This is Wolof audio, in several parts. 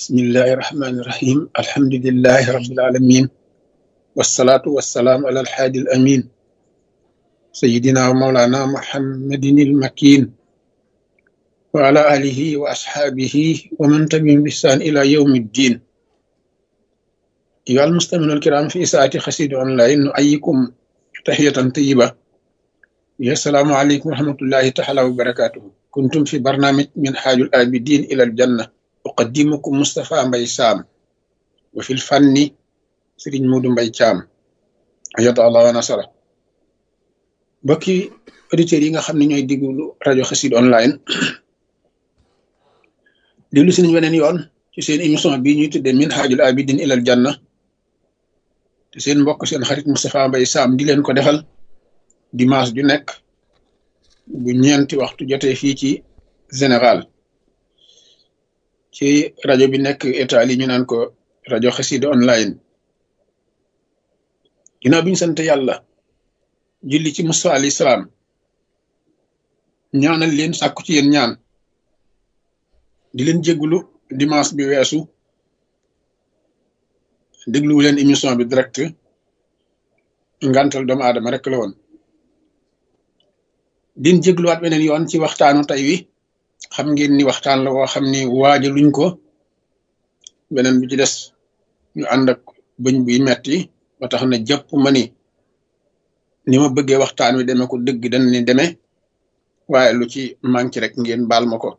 بسم الله الرحمن الرحيم الحمد لله رب العالمين والصلاة والسلام على الحادي الأمين سيدنا ومولانا محمد المكين وعلى آله وأصحابه ومن تبعهم بإحسان إلى يوم الدين. أيها المستمعون الكرام، في ساعة قصيدة أونلاين نحييكم تحية طيبة. السلام عليكم ورحمة الله تعالى وبركاته. كنتم في برنامج من حاج الآبدين إلى الجنة، أقدمكم مصطفى مباي سام، وفي الفن سيرين مودو مباي تيام أيد الله ونصره. bokki auditeurs yi nga xam ne ñooy diglu rajo Xassida online déglu si nañu weneen yoon ci seen émission bii ñuy tuddee min haajul abidin ilal janna te seen mbokk seen xarit Moustapha Mbaye Sam di leen ko defal dimanche ju nekk bu ñeenti waxtu jotee fii ci Sénégal ci rajo bi nekk Italie ñu naan ko rajo Xassida online. ginnaaw bi ñu sant yàlla julli ci Musaa alayhi salaam ñaanal leen sàkku ci yéen ñaan di leen jéggulu dimanche bi weesu dégluwu leen émission bi direct ngantal doomu aadama rek la woon. din jégluwaat beneen yoon ci waxtaanu tey wi. xam ngeen ni waxtaan la woo xam ni waaja luñ ko beneen bi ci des ñu ànd ak bëñ buy metti ba tax na jàpp ma ni ma bëggee waxtaan wi demee ko dëgg dañ ni demee waaye lu ci manqué rek ngeen baal ma ko,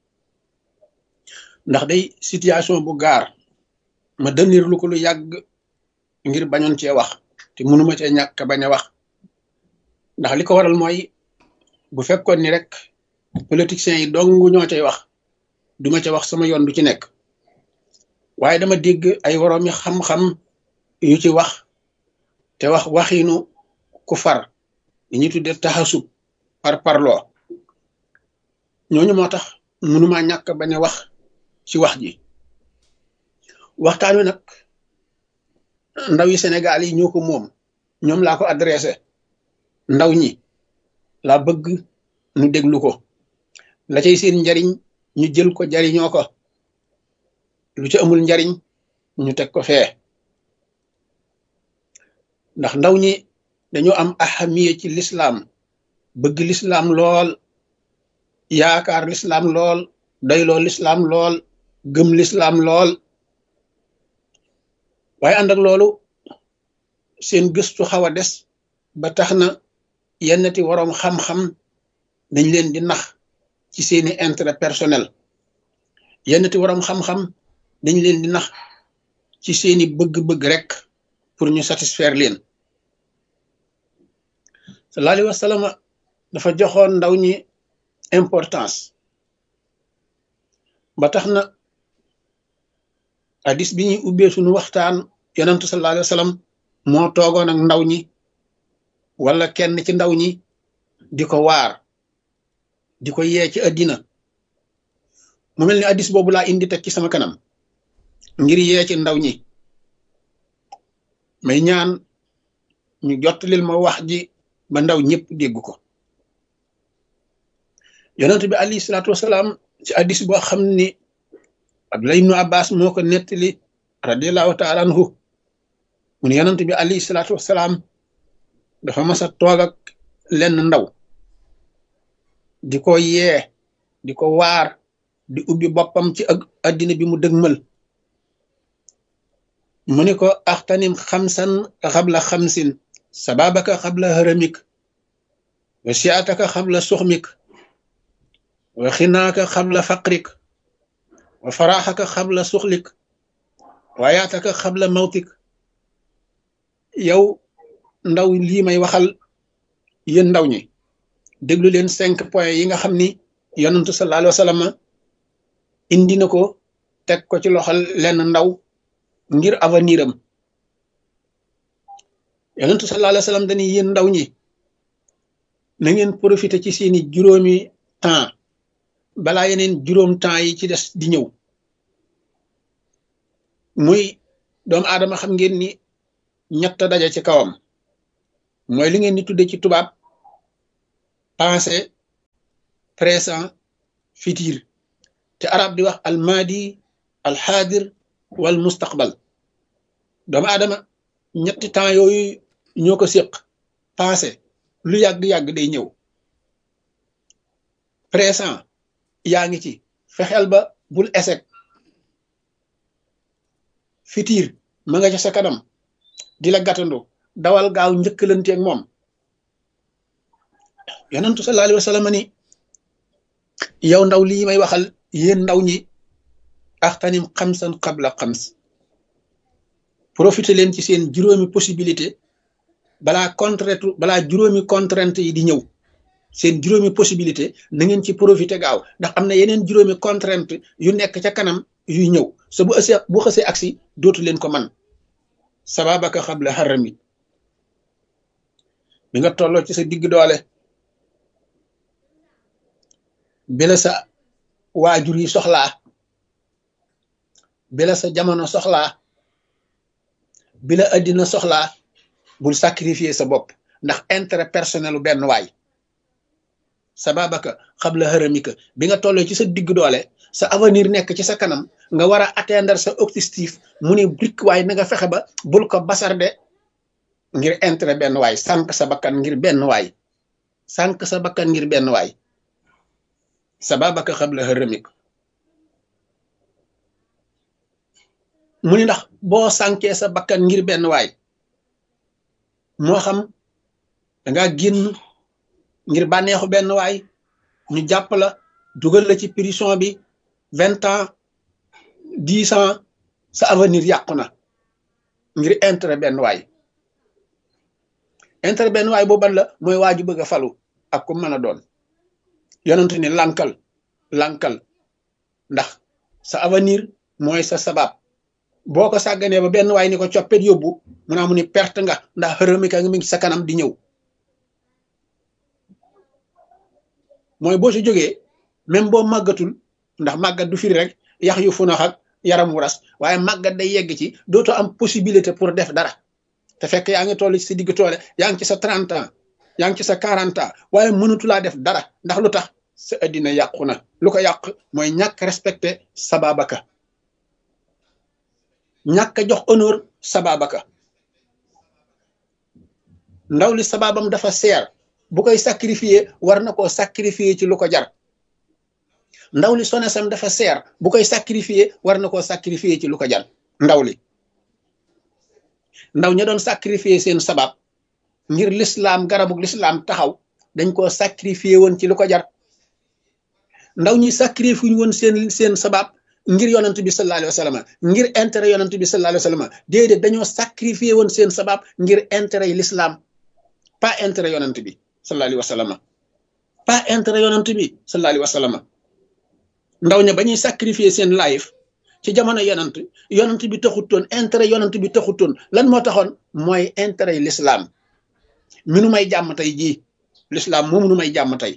ndax day situation bu gaar ma dënir lu ko lu yàgg ngir bañoon cee wax te mënuma cee ñàkk bañ a wax, ndax li ko waral mooy bu fekkoon ni rek politiciens yi dong ñoo cay wax duma ca wax, sama yoon du ci nekk. waaye dama dégg ay woroomi xam-xam yu ci wax te waxiinu ku far li ñuy tuddee taxasub par parloo ñooñu moo tax mënuma ñàkk bañ a wax ci wax ji. waxtaan wi nag ndaw yi Sénégal yi ñoo ko moom, ñoom laa ko adressé. ndaw ñi laa bëgg nu déglu ko, la cay seen njariñ ñu jël ko jariñoo ko, lu ci amul njariñ ñu teg ko fee. ndax ndaw ñi dañoo am ahamiya ci lislaam, bëgg lislaam lool, yaakaar lislaam lool, doyloo lislaam lool, gëm lislaam lool. waaye ànd ak loolu seen gëstu xaw a des ba tax na yennati waroom xam-xam dañ leen di nax ci seeni intérêt personnel, yennati waroom xam-xam dañ leen di nax ci seeni bëgg-bëgg rek pour ñu satisfaire leen. sallallahu alayhi wa sallam dafa joxoon ndaw ñi importance ba tax na hadis bi ñuy ubbee suñu waxtaan yonentu sallallahu alayhi wa sallam moo toogoon ak ndaw ñi wala kenn ci ndaw ñi di ko waar, di ko yee ci àddina. mu mel ni hadis boobu laa indi teg ci sama kanam ngir yee ci ndaw ñi. may ñaan ñu jottalil ma wax ji ba ndaw ñëpp dégg ko. yonent bi alayhi salaatu wasalaam ci hadis boo xam ni Abdullah ibnu Abbas moo ko nettali radiallahu taala anhu mu ne yonent bi alayhi salaatu wasalaam dafa mas a toog ak lenn ndaw di ko yee, di ko waar, di ubbi boppam ci ak addina bi mu dëgmal. mu ni ko axtanim xamsan xabla xamsin, sababaka xabla haramik, wa siataka xabla suxmik, wa xinaaka xabla faqrik, wa faraxaka xabla suxlik, wa yaataka xabla mawtik. yow ndaw lii may waxal, yéen ndaw ñi déglu leen 5 points yi nga xam ni yonentu sallallahu alayhi wa sallam indi na ko teg ko ci loxol lenn ndaw ngir avenir am. yonentu sallallahu alayhi wa sallam dañuy yéen ndaw ñi na ngeen profiter ci seeni juróomi temps balaa yeneen juróom temps yi ci des di ñëw. muy doomu aadama xam ngeen ni ñett daje ci kawam, mooy li ngeen di tudde ci tubaab passé, présent, futur, te arab di wax almadi alxaadir wal mustaqbal. doomu aadama ñetti temps yooyu ñoo ko séq. passé lu yàgg-yàgg day ñëw. présent yaa ngi ci fexeel ba bul échec. futur ma nga ca sa kanam di la gàttandu dawal gaaw njëkkalanteeg moom. yonentu sallallahu alayhi wa sallam ni yow ndaw lii may waxal yéen ndaw ñi axtanim xamsan qabla xams. profité leen ci seen juróomi possibilité balaa juróomi contrainte yi di ñëw. seen juróomi possibilité na ngeen ci profité gaaw ndax am na yeneen juróomi contrainte yu nekk ca kanam yuy ñëw sa bu xësee agsi dootu leen ko man sababaka xabla harami. bi nga tolloo ci sa digg doole bi la sa waajur yi soxlaa bi la sa jamono soxlaa bi la addina soxlaa bul sacrifier sa bopp ndax intérêt personnel u benn waay. sababaka xabla haramika bi nga tolloo ci sa digg doole sa avenir nekk ci sa kanam nga war a atteindre sa objectif mu ne brik waay na nga fexe ba bul ko basarde ngir intérêt benn waay sànq sa bakkan ngir benn waay sànq sa bakkan ngir benn waay. sababaka xabla haramika mu ni ndax boo sànkee sa bakkan ngir benn waay moo xam danga génn ngir bànneexu benn waay ñu jàpp la dugal la ci prison bi 20 ans 10 ans sa avenir yàqu na ngir intérêt benn waay. intérêt benn waay booban la mooy waaju bëgg a falu ak ku mën a doon. yonent ni lankal ndax sa avenir mooy sa sabab boo ko sàgganee ba benn waay ni ko coppet yóbbu mu naa mu ni perte nga ndax xërëmika nga mi ngi sa kanam di ñëw. mooy boo si jógee même boo màggatul ndax màggat du firi rek yax yu funax ak yaram wu ras waaye màggat day yegg ci dootoo am possibilité pour def dara te fekk yaa ngi toll ci sa digg toole yaa ngi ci sa 30 ans yaa ngi ci sa 40 ans waaye mënatulaa def dara ndax lu tax sa addina yàqu na. lu ko yàq mooy ñàkk respecté sababaka ñàkk jox honneur sababaka. ndaw li sababam dafa seer bu koy sacrifier war na koo sacrifier ci lu ko jar. ndaw li sonesam dafa seer bu koy sacrifier war na koo sacrifier ci lu ko jar. ndaw ña doon sacrifier seen sabab ngir l'islam garabug l'islam taxaw dañ koo sacrifier woon ci lu ko jar. ndaw ñi sacrifier woon seen sabab ngir yonent bi sallallahu alayhi wa sallam ngir intérêt yonent bi sallallahu alayhi wa sallam déedéet dañoo sacrifier woon seen sabab ngir intérêt yi l'islam pas intérêt yonent bi sallallahu alayhi wa sallam pas intérêt yonent bi sallallahu alayhi wa sallam. ndaw ña ba ñuy sacrifier seen life ci jamono yonent bi taxutoon intérêt yonent bi taxutoon lan moo taxoon mooy intérêt yi l'islam mi nu may jàmm tey jii l'islam moom nu may jàmm tey.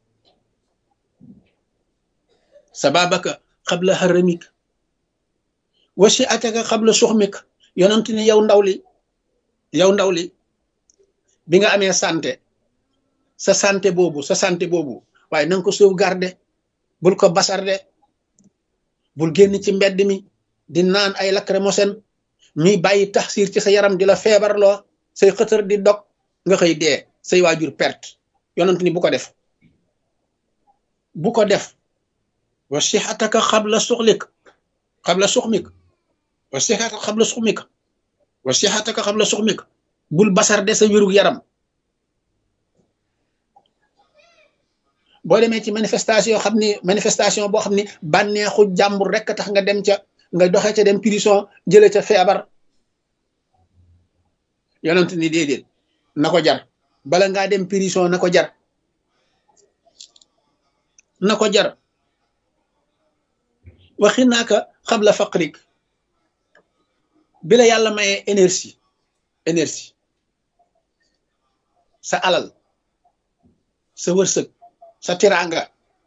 sababaka xabla haramik wasi ataka xabla suxmik. yonent ni yow ndaw li bi nga amee sa santé boobu waaye na nga ko sauvegarder bul ko basarde bul génn ci mbedd mi di naan ay lacrymogène ñuy bàyyi taxsir ci sa yaram di la feebarloo say xëtër di dog nga xëy dee say waajur perte. yonent ni bu ko def wa sixataka xabla suxmik wa sixataka xabla suxmik bul basarde sa wérug yaram. boo demee ci manifestation boo xam ni bànneexu jàmbur rek tax nga dem ca nga doxe ca dem prison jële ca feebar. yonent ni déedéet na ko jar bala ngaa dem prison na ko jar waxi naaka xabla faqrik bi la yàlla mayee énergie sa alal sa wërsëg sa tiraanga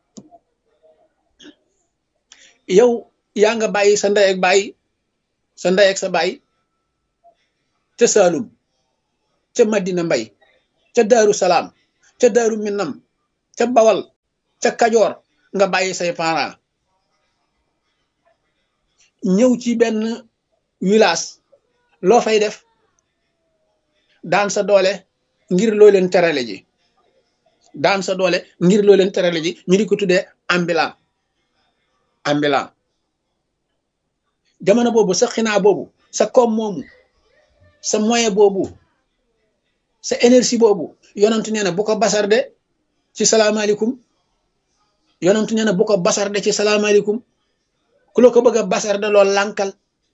yow yaa nga bàyyi sa ndey ak sa baay ca Saalum ca Madina Mbay ca Daaru Salaam ca Daaru Minam ca Bawal ca Kajoor nga bàyyi say parents ñëw ci benn village loo fay def daan sa doole ngir loo leen terale ji daan sa doole ngir loo leen terale ji ñu di ko tuddee ambulant jamono boobu sa xinaa boobu sa koom moomu sa moyen boobu sa énergie boobu yonent nee na bu ko basarde ci salaamaaleykum yonent nee na bu ko basarde ci salaamaaleykum ku la ko bëgg a basarde lool lànkal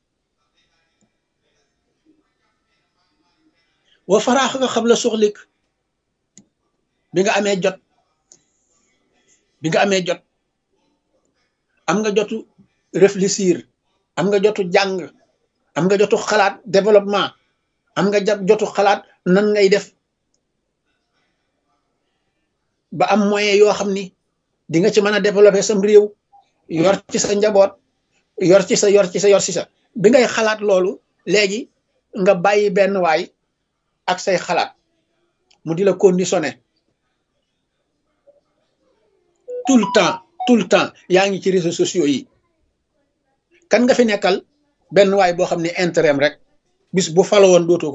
wa faraax nga xam la suxlik bi nga amee jot am nga jotu réfléchir am nga jotu jàng am nga jotu xalaat développement am nga jotu xalaat nan ngay def ba am moyen yoo xam ni di nga ci mën a développer sam réew yor ci sa njaboot yor ci sa bi ngay xalaat loolu léegi nga bàyyi benn waay ak say xalaat mu di la conditionné tout le temps yaa ngi ci réseaux sociaux yi kan nga fi nekkal benn waay boo xam ne intérêt rek bis bu falo woon dootoo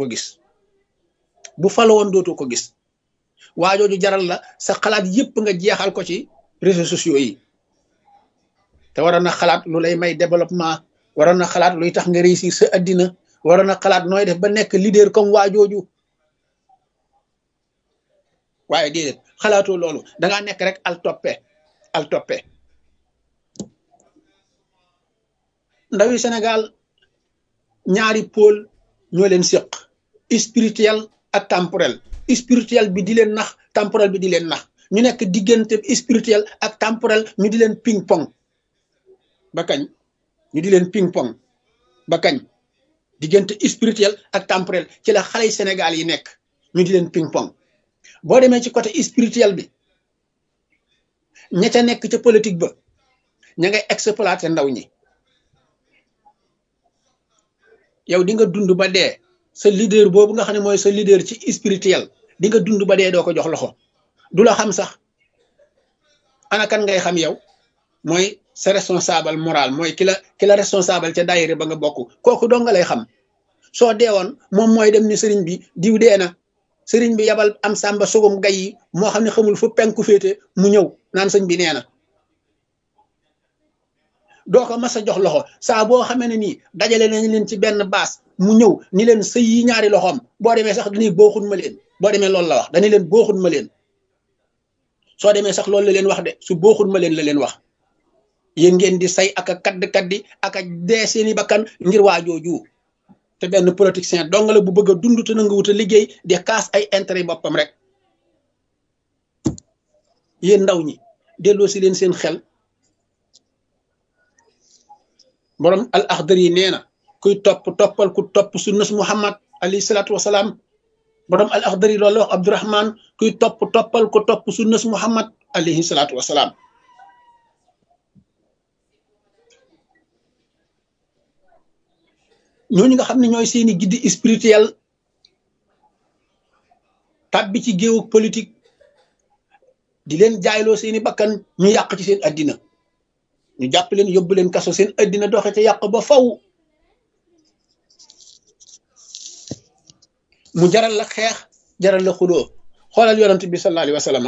ko gis waajooju jaral la sa xalaat yépp nga jeexal ko ci réseaux sociaux yi te waroon na xalaat lu lay may développement waroon na xalaat luy tax nga réussir sa addina waroon na xalaat nooy def ba nekk leader comme waajooju waaye déedéet xalaatoo loolu dangaa nekk rek al toppe ndawi Sénégal ñaari pôle ñoo leen séq spirituel ak temporel spirituel bi di leen nax temporel bi di leen nax ñu nekk diggante spirituel ak temporel ñu di leen ping pong ba kañ ñu di leen ping pong ba kañ diggante spirituel ak temporel ci la xale yi Sénégal yi nekk ñu di leen ping pong boo demee ci côté spirituel bi ña ca nekk ca politique ba ña ngay exploiter ndaw ñi yow di nga dund ba dee sa leader boobu nga xam ne mooy sa leader ci spirituel di nga dund ba dee doo ko jox loxo du la xam sax ana kan ngay xam yow mooy sa responsable moral mooy ki la responsable ca daayira ba nga bokk kooku doo nga lay xam soo deewoon moom mooy dem ni sëriñ bi diw dee na sëriñ bi yabal am sàmba sugum gay yi moo xam ne xamul fu penku féete mu ñëw naan sëñ bi nee na doo ko mas a jox loxo saa boo xamee ne nii dajale nañ leen ci benn baas mu ñëw ni leen sëy yi ñaari loxoom boo demee sax dañuy booxun ma leen boo demee loolu la wax dañuy leen booxun ma leen soo demee sax loolu la leen wax de su booxun ma leen la leen wax yéen ngeen di say ak a kaddi ak a dee seeni bakkan ngir waajooju te benn politicien dong la bu bëgg a dund te nanga wut a liggéey di kaas ay intérêt boppam rek yéen ndaw ñi delloo si leen seen xel borom al axdar yi nee na kuy toppal ku topp sunnas Muhammad alayhi salaatu wasalaam borom al axdar yi loolu wax Abdurahman kuy toppal ku topp sunnas Muhammad alayhi salaatu wasalaam ñooñu nga xam ne ñooy seeni guide spirituel tàbbi ci géewu politique di leen jaayloo seeni bakkan ñu yàq ci seen addina ñu jàpp leen yóbbu leen kaso seen addina doxe ca yàq ba faw mu jaral la xeex jaral la xuloo xoolal yonent bi sallallahu alayhi wa sallam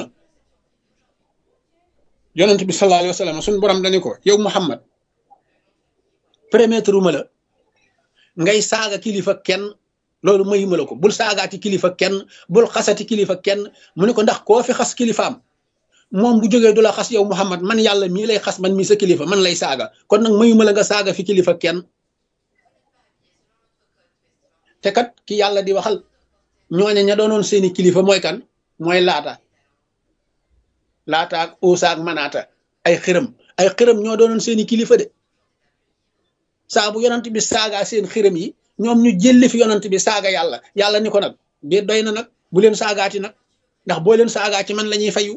yonent bi sallallahu alayhi wa sallam suñu borom dañu ko yow Muhammad permettre ma la ngay saaga kilifa kenn loolu mayuma la ko bul saagaati kilifa kenn bul xasati kilifa kenn mu ne ko ndax koo fi xas kilifaam moom bu jógee du la xas yow Muhammad man yàlla mii lay xas man mii sa kilifa man lay saaga kon nag mayuma la nga saaga fi kilifa kenn te kat ki yàlla di waxal ñooña ña doonoon seeni kilifa mooy kan mooy laata ak Uusa ak Manaata ay xërëm ñoo doonoon seeni kilifa de saa bu yonant bi saaga seen xërëm yi ñoom ñu jëlli fi yonant bi saaga yàlla ni ko nag di doy na nag bu leen saagaati nag ndax boo leen saagaati man la ñuy fayu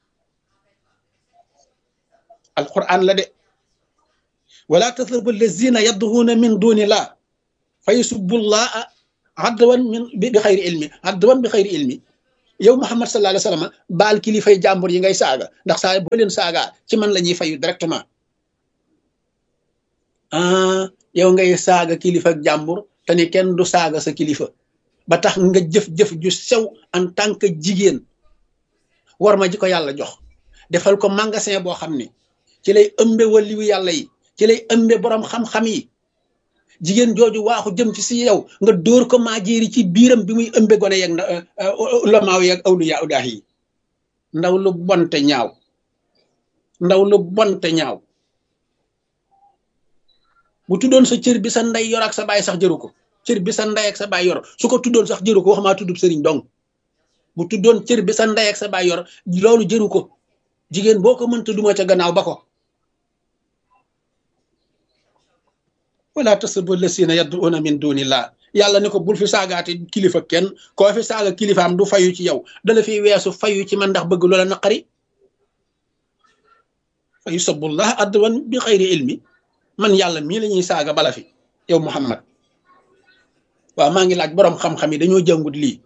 alquran la de wala tasubbu allazina yad'una min dunillah fa yusubbu llaha adwan bi xayri ilmi yow Muhammad sallallahu alayhi wa sallam baal kilifay jàmbur yi ngay saaga ndax saa boo leen saaga ci man la ñuy fayu directement yow ngay saaga kilifa ak jàmbur te ni kenn du saaga sa kilifa ba tax nga jëf-jëf ju sew en tant que jigéen war ma ji ko yàlla jox defal ko magasin boo xam ni ci lay ëmbe waliyu yàlla yi ci lay ëmbe borom xam-xam yi jigéen jooju waaxu jëm ci si yow nga dóor ko maajeeri ci biiram bi muy ëmbe gone yeeg ulamaaw yeeg awliya udaah yi ndaw lu bonte ñaaw ndaw lu bonte ñaaw bu tuddoon sa cër bi sa ndey yor ak sa baay sax jëru ko cër bi sa ndey ak sa baay yor su ko tuddoon sax jëru ko wax maa tuddub sëriñ dong bu tuddoon cër bi sa ndey ak sa baay yor loolu jëru ko jigéen boo ko mënta duma ca gannaaw ba ko wala tasubbu lasina yad'una min dunillah yàlla ne ko bul fi saagaate kilifa kenn koo fi saaga kilifaam du fayu ci yow dala fi weesu fayu ci man ndax bëgg loola naqari fa yusabbullah adwan bi xayri ilmi man yàlla mii la ñuy saaga bala fi yow Muhammad waaw maa ngi laaj boroom xam-xam yi dañoo jàngut lii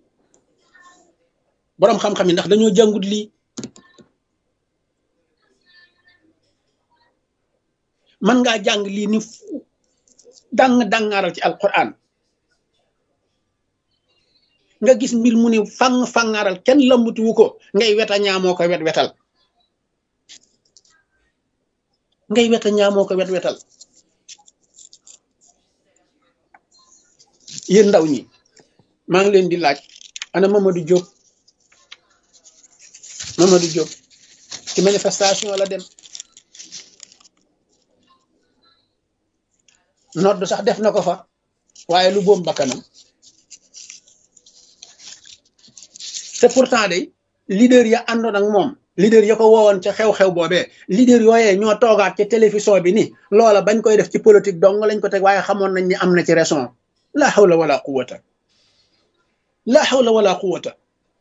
boroom xam-xam yi ndax dañoo jàngut lii man ngaa jàng lii ni dang-dangaaral ci alquran nga gis mbir mu ni fang-fangaaral kenn lambatuwu ko ngay weta ñaamoo ko wet-wetal ngay weta ñaamoo ko wet-wetal yéen ndaw ñi maa ngi leen di laaj ana Mamadou Diop ci manifestation la dem nodd sax def na ko fa waaye lu boom bakkanam te pourtant day leader ya àndoon ak moom leader ya ko woowoon ca xew-xew boobee leader yooyee ñoo toogaat ca télévision bi ni loola bañ koy def ci politique dong lañ ko teg waaye xamoon nañ ni am na ci raison la hawla wala quwwata la hawla wala quwwata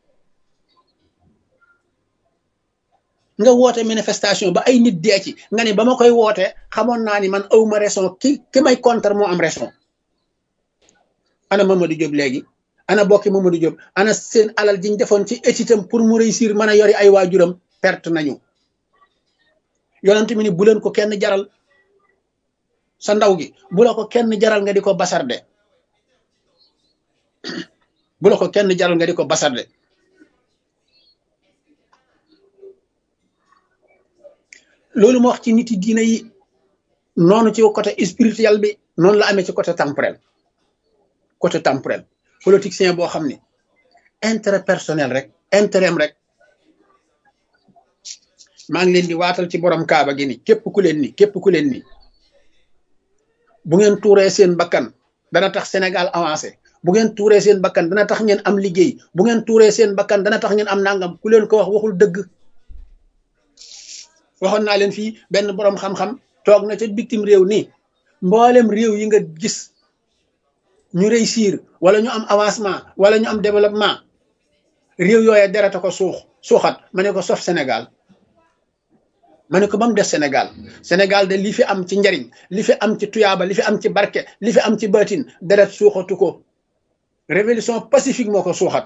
nga woote manifestation ba ay nit dee ci nga ni ba ma koy woote xamoon naa ni man awma raison ki may contre moo am raison ana Mamadou Diop léegi ana bokki Mamadou Diop ana seen alal jiñ defoon ci étitam pour mu réussir mën a yori ay waajuram perte nañu yonent mi ni bu leen ko kenn jaral sa ndaw gi bu la ko kenn jaral nga di ko basarde bu la ko kenn jaral nga di ko basarde loolu ma wax ci nit yi diina yi noonu ci côté spirituel bi noonu la amee ci côté temporel politicien boo xam ni intérêt personnel rek intérêt rek maa ngi leen di waatal ci borom kaaba gi ni képp ku leen ni bu ngeen tuuree seen bakkan dana tax Sénégal avancé bu ngeen tuuree seen bakkan dana tax ngeen am liggéey bu ngeen tuuree seen bakkan dana tax ngeen am nangam ku leen ko wax waxul dëgg waxoon naa leen fii benn boroom xam-xam toog na ca bitim réew nii mboolem réew yi nga gis ñu réussir wala ñu am avancement wala ñu am développement réew yooye dereta ko suuxat ma ne ko sof Sénégal ma ne ko ba mu des Sénégal de li fi am ci njariñ li fi am ci tuyaaba li fi am ci barke li fi am ci baatin deret suuxatu ko révolution pacifique moo ko suuxat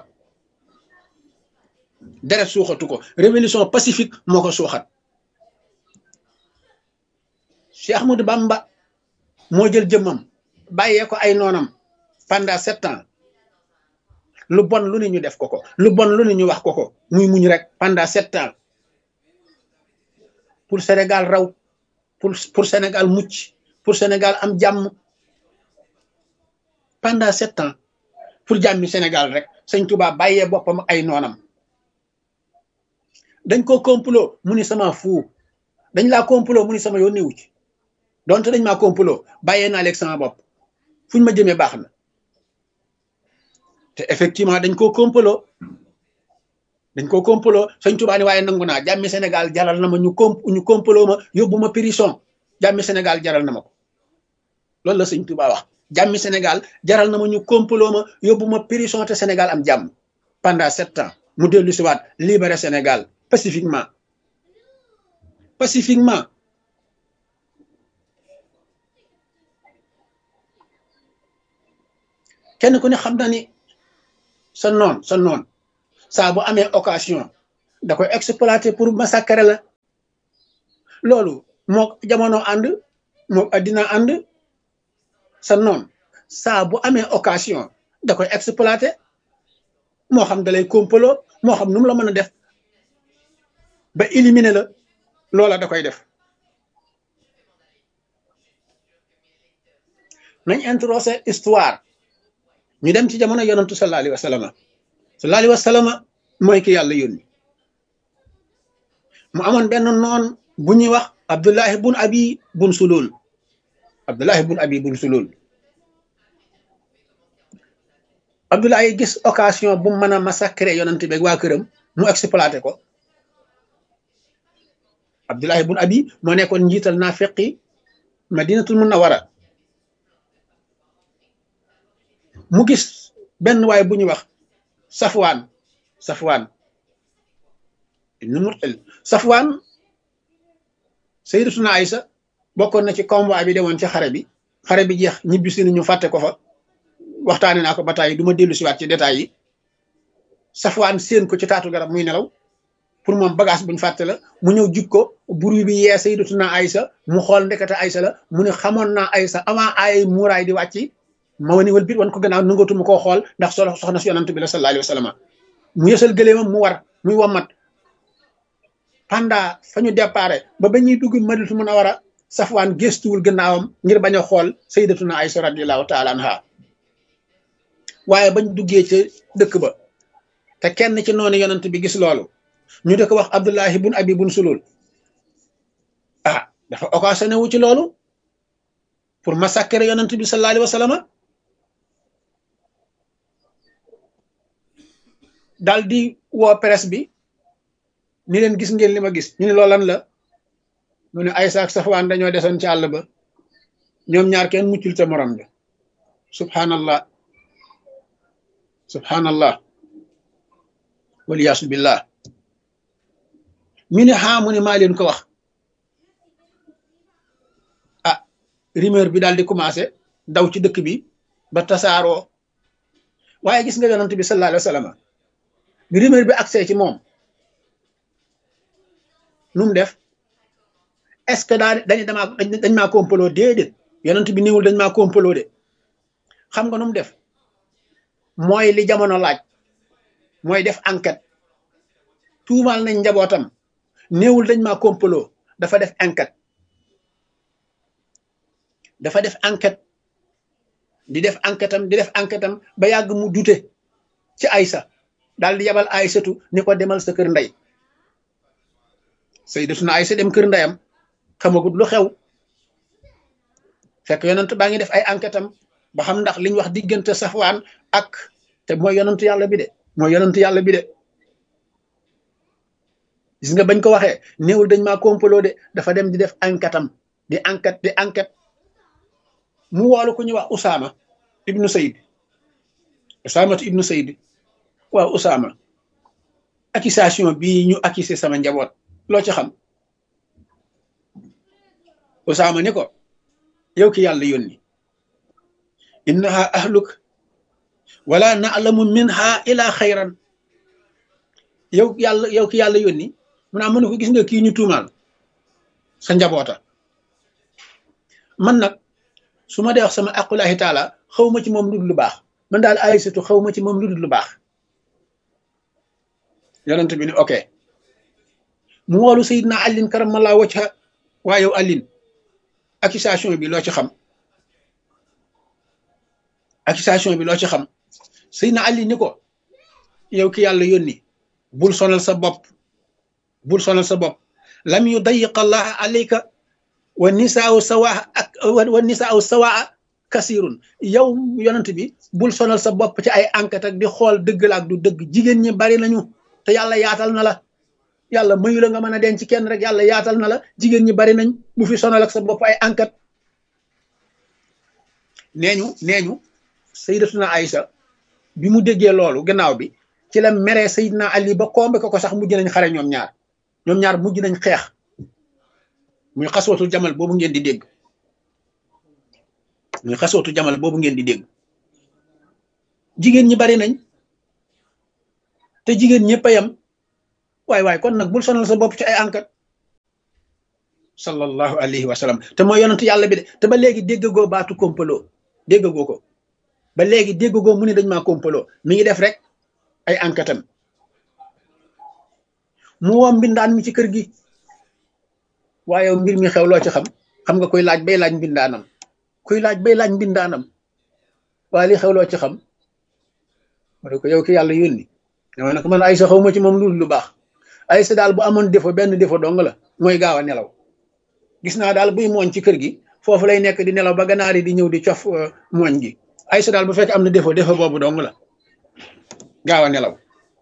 deret suuxatu ko révolution pacifique moo ko suuxat Cheikh Ahmadou Bamba moo jël jëmmam bàyyee ko ay noonam pendant 7 ans lu bon lu ne ñu def ko lu bon lu ne ñu wax ko muy muñ rek pendant 7 ans pour Sénégal raw pour Sénégal mucc pour Sénégal am jàmm pendant 7 ans pour jàmmi Sénégal rek Sëñ Tuubaa bàyyee boppam ay noonam dañ ko complot mu ni sama fuu dañ laa complot mu ni sama yoon newu ci donte dañ maa complot bàyyee naa leeg sama bopp fuñ ma jëmee baax na te effectivement dañ koo complot Sëñ Tuubaa ni waaye nangu naa jàmmi Sénégal jaral na ma ñu complot ma yóbbu ma prison jàmmi Sénégal jaral na ma ko loolu la Sëñ Tuubaa wax jàmmi Sénégal jaral na ma ñu complot ma yóbbu ma prison te Sénégal am jàmm pendant 7 ans mu dellu si waat libérer Sénégal pacifiquement kenn ku ne xam na ni sa noon saa bu amee occasion da koy exploiter pour massacrer la loolu moo jamono ànd moo addina ànd sa noon saa bu amee occasion da koy exploité moo xam da lay complot moo xam nu mu la mën a def ba éliminer la loola da koy def. nañ introsé histoire ñu dem ci jamono yonantu sallallahu alayhi wa sallam sallallahu alayhi wa sallam mooy ki yàlla yónni mu amoon benn noon bu ñuy wax Abdullahi bun Abi bun Sulul Abdullahi bun Abi bun Sulul Abdullahi gis occasion bu mën a massacrer yonent bi ak waa këram mu exploité ko Abdullahi bun Abi moo nekkoon njiital naafiqi Madinatul Munawwara mu gis benn waay bu ñuy wax Safwaan ibnu Mu'tal Safwaan Sayyidatuna Aysa bokkoon na ci convoi bi demoon ci xare bi jeex ñibbisi ni ñu fàtte ko fa waxtaane naa ko ba tàyyi du ma dellu siwaat ci détails yi Safwaan séen ko ci taatu garab muy nelaw pour moom bagage buñ fàtte la mu ñëw jug ko bruit bi yee Sayyidatuna Aysa mu xool ndekete Aysa la mu ne xamoon naa Aysa avant ay muuraay di wàcc ma wani wal bit wan ko gannaaw nangatuma koo xool ndax soxna si yonant bi la sallallahu alayhi wa sallam mu yësal gëléemam mu war muy wommat pendant fa ñu déparé ba ñuy dugg Madinatul Munawwara Safwaan gëstuwul gannaawam ngir bañ a xool Sayyidatuna Aysa radiyallahu taala anha waaye bañ duggee ci dëkk ba te kenn ci noonu yonant bi gis loolu ñu di ko wax Abdullahi bun Abi bun Sulul dafa occasionné wu ci loolu pour massacrer yonant bi sallallahu alayhi wa sallam daal di woo presse bi ni leen gis ngeen li ma gis ñu ne loolan la mu ne Aysa ak Safwaan dañoo desoon ci àll ba ñoom ñaar kenn muccul te morom bi subhanallah subhanallah waliyaasu billah mi ne mu ne maa leen ko wax rumeur bi daal di commencé daw ci dëkk bi ba tasaaroo waaye gis nga yonent bi sallallahu alayhi wa sallam bi rumeur bi accès ci moom nu mu def est-ce que dañ maa complot déedéet yonent bi néewul dañ maa complot de xam nga nu mu def mooy li jamono laaj mooy def enquête tuumaal nañ njabootam néewul dañ maa complot dafa def enquête di def enquête am ba yàgg mu dute ci Aysa daal di yabal Aysatu ni ko demal sa kër ndey Sayyidatuna Aysa dem kër ndeyam xamagut lu xew fekk yonent baa ngi def ay enquête am ba xam ndax liñ wax diggante Safwaan ak te mooy yonentu yàlla bi de gis nga bañ ko waxee néewul dañ maa complot de dafa dem di def enquête am di enquête mu woolu ku ñuy wax Usaama ibnu Sayd waaw Usaama accusation bii ñu accusé sama njaboot loo ci xam Usaama ni ko yow ki yàlla yónni innaha ahluk wala na'lamu minha ila xayran yow ki yàlla yónni mu naa mën ko gis nga kii ñu tuumaal sa njaboota man nag su ma dee wax sama aqulahi taala xaw ma ci moom lu dul lu baax man daal Aysatu xaw ma ci moom lu dul lu baax yonent bi ni ok mu woolu Seydina Alin karamallahu wajha waa yow Alin accusation bi loo ci xam Seydina Alin ni ko yow ki yàlla yónni bul sonal sa bopp lam yudayiq allah alayka wa nisaau sawaa kasirun yow yonent bi bul sonal sa bopp ci ay enquête ak di xool dëgg la ak du dëgg jigéen ñi bari nañu te yàlla yaatal na la yàlla mayu la nga mën a denc kenn rek yàlla yaatal na la jigéen ñi bari nañ bu fi sonal ak sa bopp ay enquête neeñu Sayyidatuna Aysa bi mu déggee loolu gannaaw bi ci la meree Sayyidina Ali ba kombe ko sax mujj nañ xare ñoom ñaar mujj nañ xeex muy xaswatul jamal boobu ngeen di dégg jigéen ñi bari nañ te jigéen ñëpp a yam waay kon nag bul sonal sa bopp ci ay enquête sallallahu alayhi wa sallam te mooy yonent yàlla bi de te ba léegi dégg goo baatu complot déggagoo ko ba léegi déggagoo mu ne dañ maa kompaloo mi ngi def rek ay enquête am mu woo mbindaan mi ci kër gi waaye mbir mi xew loo ci xam nga koy laaj bay laaj mbindaanam waaye li xew loo ci xam ma ne ko yow ki yàlla yónni dama ne ko man Aysa xaw ma ci moom lu baax Aysa daal bu amoon défaut benn défaut dong la mooy gaaw a nelaw gis naa daal buy mooñ ci kër gi foofu lay nekk di nelaw ba ganaar yi di ñëw di cof mooñ gi Aysa daal bu fekkee am na défaut boobu dong la gaaw a nelaw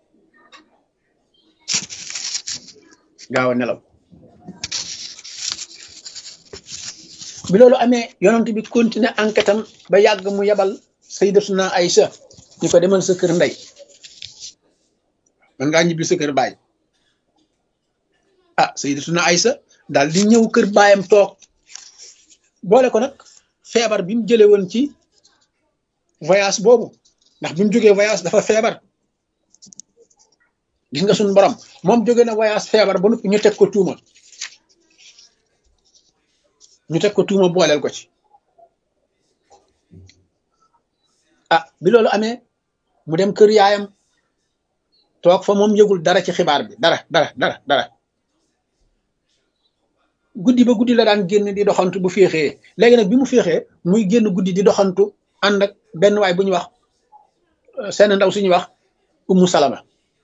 bi loolu amee yonent bi continuer enquête am ba yàgg mu yabal sayyidatuna Aysa ñu ko demal sa kër ndey man ngaa ñibbi sa kër baay sayyidatuna Aysa daal di ñëw kër baayam toog boole ko nag feebar bi mu jële woon ci voyage boobu ndax bi mu jógee voyage dafa feebar gis nga suñu borom moom jóge na voyage feebar ba noppi ñu teg ko tuuma booleel ko ci bi loolu amee mu dem kër yaayam toog fa moom yëgul dara ci xibaar bi dara guddi ba guddi la daan génn di doxantu bu féexee léegi nag bi mu féexee muy génn guddi di doxantu ànd ak benn waay bu ñuy wax seen ndaw suñuy wax ummu salama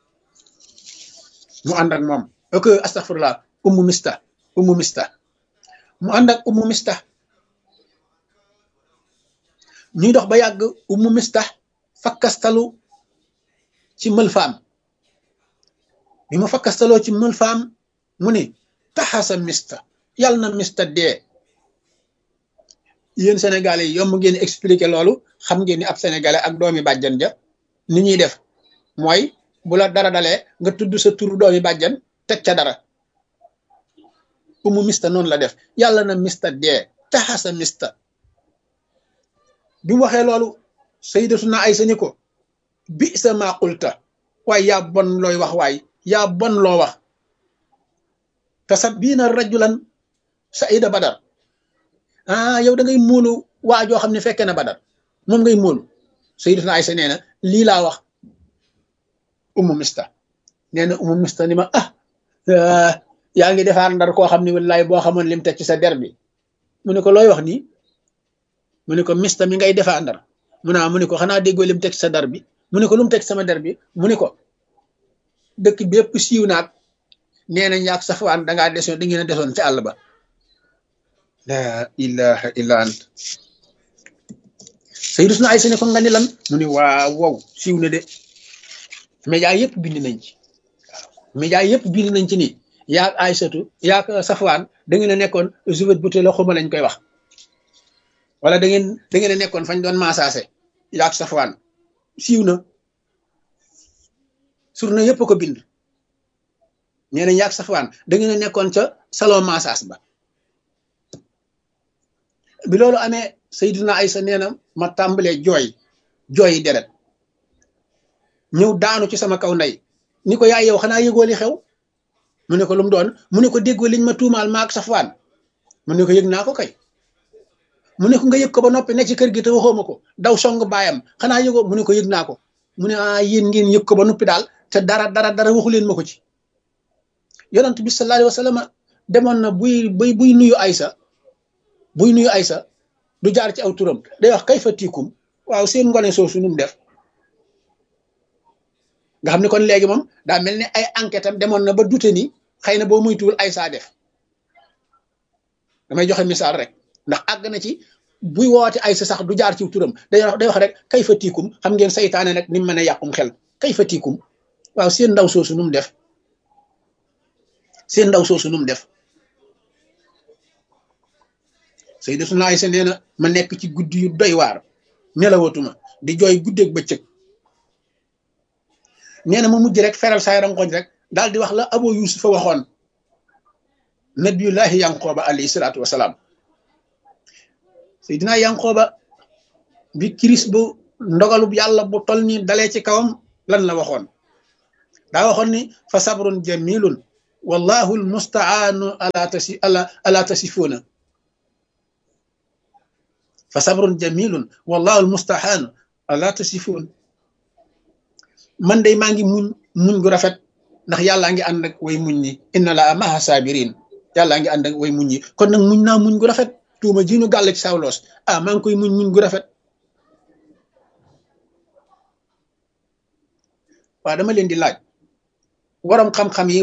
mu ànd ak moom astaghfirullah ummu mista mu ànd ak ummu mista ñuy dox ba yàgg ummu mista fakkastalu ci mël faam bi mu fakkastaloo ci mël faam mu ni taxasa mista yàlla na mista dee yéen sénégalais yi yomb ngeen expliquer loolu xam ngeen ni ab sénégalais ak doomi bàjjan ja ni ñuy def mooy bu la dara dalee nga tudd sa turu doomi bàjjan teg ca dara umu mista noonu la def yàlla na mista dee taxasa mista bi mu waxee loolu sayyidatuna Aysa ni ko bi sa maa qulta waaye yaa bon looy wax waay yaa bon loo wax tasabbiina rajulan saida badar yow da ngay móolu waa joo xam ne fekkee na badar moom ngay móolu sayyidatuna Aysa nee na lii laa wax umu mista nee na umu mista ni ma yaa ngi defaar ndar koo xam ne wallaay boo xamoon lim teg ci sa der bi mu ne ko looy wax nii mu ne ko mista mi ngay defaar ndar mu ne ko xanaa déggoo lim teg ci sa der bi mu ne ko lu mu teg sama der bi mu ne ko dëkk bépp siiw naag nee nañ yaag Safwaan dangaa desoon da ngeen a desoon ci àll ba la ilaha illa ant sayyidatuna Aysa ne ko nga ni lan mu ne waaw wow siiw na de média yëpp bind nañ ci média yëpp bind nañ ci ni yaag Aysatu yaag Safwaan da ngeen a nekkoon juvet bu la xuma lañ koy wax wala da ngeen a nekkoon fañ doon maasaase yaag Safwaan siiw na surna yëpp ko bind nee na yaag Safwaan da ngeen a nekkoon ca salon massage ba bi loolu amee sayyidatuna Aysa nee na ma tàmbalee jooyi deret ñëw daanu ci sama kaw ndey ni ko yaay yow xanaa yëgoo li xew mu ne ko lu mu doon mu ne ko déggoo liñ ma tuumaal maak Safwaan mu ne ko yëg naa ko kay mu ne ko nga yëg ko ba noppi nekk ci kër gi te waxoo ma ko daw song baayam xanaa yëgoo mu ne ko yëg naa ko mu ne yéen ngeen yëg ko ba noppi daal te dara waxu leen ma ko ci yonent bi sallallahu alayhi wa sallam demoon na buy nuyu Aysa du jaar ci aw turam day wax kay fa tiikum waaw seen ngone soosu nu mu def nga xam ne kon léegi moom daa mel ni ay enquête am demoon na ba dute ni xëy na boo muytuwul Aysa def damay joxe misaal rek ndax àgg na ci buy woote Aysa sax du jaar ci turam day wax rek kay fa tiikum xam ngeen saytaane nag ni mu mën a yàqum xel kay fa tiikum waaw seen ndaw soosu nu mu def sayyidatuna Aysa nee na ma nekk ci guddi yu doy waar nelawatuma di jooy guddeeg bëccëg nee na ma mujj rek feral saay rangoñ rek daal di wax la Abu Yusufa waxoon nabiyullahi Yanqooba alayhi salaatu wasalaam sayyidina Yanqooba bi kiris bu ndogalub yàlla bu tol ni dalee ci kawam lan la waxoon daa waxoon ni fa sabrun jamilun wallahu almustaanu ala tasifuuna fa sabrun jamilun wallahu almustahaanu ala tasifun man day maa ngi muñ gu rafet ndax yàllaa ngi ànd ak way muñ ñi inna la maha sabirin yàllaa ngi ànd ak way muñ ñi kon nag muñ naa muñ gu rafet tuuma ji ñu gàll ci sawloos maa ngi koy muñ gu rafet waa dama leen di laaj waram xam-xam yi